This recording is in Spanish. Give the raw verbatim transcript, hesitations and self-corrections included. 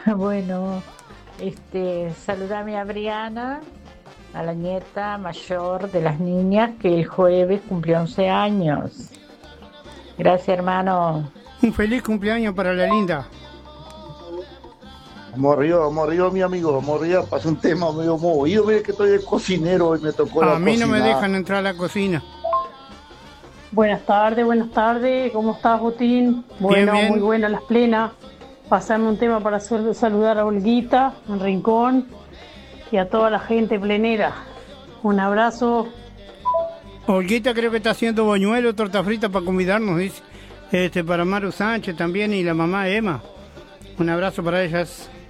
Bueno, este, saludame a Briana, a la nieta mayor de las niñas, que el jueves cumplió once años. Gracias, hermano. Un feliz cumpleaños para la linda. Vamos arriba, vamos arriba, mi amigo, vamos arriba. Pasa un tema medio movido, mire que estoy de cocinero y me tocó la A mí no me cocina. dejan entrar a la cocina. Buenas tardes, buenas tardes. ¿Cómo estás, Botín? Bueno, bien. muy buenas las plenas. Pasarme un tema para sal- saludar a Olguita, en Rincón, y a toda la gente plenera. Un abrazo. Olguita creo que está haciendo boñuelo, torta frita para convidarnos, dice. Este, para Maru Sánchez también y la mamá Emma. Un abrazo para ellas.